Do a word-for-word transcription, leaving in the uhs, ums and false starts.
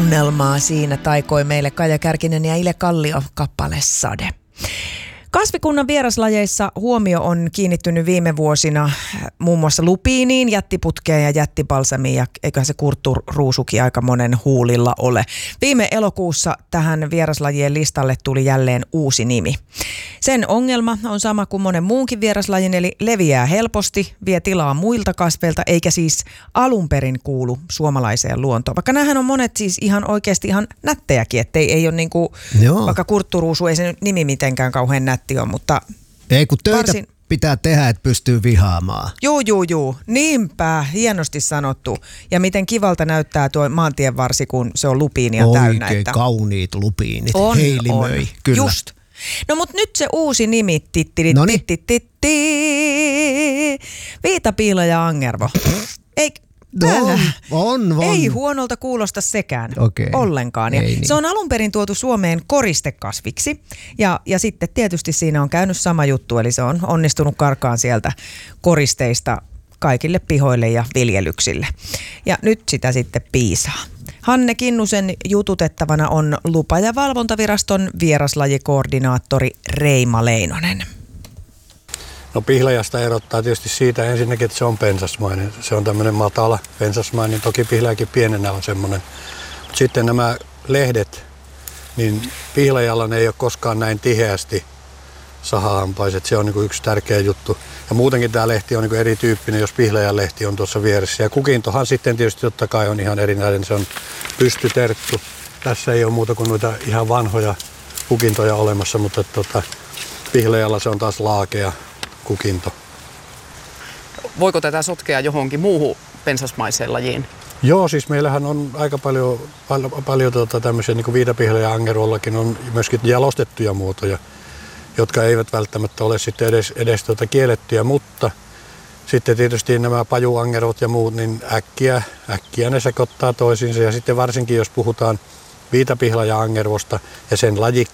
tunnelmaa siinä taikoi meille Kaija Kärkinen ja Ile Kallio kappale Sade. Kasvikunnan vieraslajeissa huomio on kiinnittynyt viime vuosina muun muassa lupiiniin, jättiputkeen ja jättipalsamiin, ja eiköhän se kurtturuusukin aika monen huulilla ole. Viime elokuussa tähän vieraslajien listalle tuli jälleen uusi nimi. Sen ongelma on sama kuin monen muunkin vieraslajin, eli leviää helposti, vie tilaa muilta kasveilta, eikä siis alun perin kuulu suomalaiseen luontoon. Vaikka näähän on monet siis ihan oikeasti ihan nättejäkin, ettei ei ole niin kuin, vaikka kurtturuusu ei se nimi mitenkään kauhean nätti on, mutta ei kun töitä varsin pitää tehdä, että pystyy vihaamaan. Juu, juu, juu. Niinpä, hienosti sanottu. Ja miten kivalta näyttää tuo maantienvarsi, kun se on lupiinia täynnä. Oikein että kauniit lupiinit. On, Heilimöi, on. kyllä. Just. No mut nyt se uusi nimi, tittiri, Noniin. tittiri, viitapiila ja angervo. Ei, No, älä. on, on. Ei huonolta kuulosta sekään Okei. ollenkaan. Ja Ei niin. se on alun perin tuotu Suomeen koristekasviksi ja, ja sitten tietysti siinä on käynyt sama juttu, eli se on onnistunut karkaan sieltä koristeista kaikille pihoille ja viljelyksille. Ja nyt sitä sitten piisaa. Hanne Kinnusen jututettavana on lupa- ja valvontaviraston vieraslajikoordinaattori Reima Leinonen. No pihlajasta erottaa tietysti siitä ensinnäkin, että se on pensasmainen. Se on tämmöinen matala pensasmainen. Toki pihlajakin pienenä on semmoinen. Mutta sitten nämä lehdet, niin pihlajalla ne ei ole koskaan näin tiheästi sahahampaiset. Se on niin kuin yksi tärkeä juttu. Ja muutenkin tämä lehti on niin kuin erityyppinen, jos pihlajan lehti on tuossa vieressä. Ja kukintohan sitten tietysti totta kai on ihan erinäinen. Se on pystyterttu. Tässä ei ole muuta kuin noita ihan vanhoja kukintoja olemassa, mutta tota, pihlajalla se on taas laakea kukinto. Voiko tätä sotkea johonkin muuhun pensasmaiseen lajiin? Joo, siis meillähän on aika paljon, paljon, paljon tuota, tämmöisiä, niin kuin viitapihla ja angerollakin on myöskin jalostettuja muotoja, jotka eivät välttämättä ole sitten edes, edes tuota kiellettyjä, mutta sitten tietysti nämä pajuangerot ja muut, niin äkkiä, äkkiä ne sekoittaa toisiinsa. Ja sitten varsinkin, jos puhutaan viitapihla ja angervosta ja sen lajik,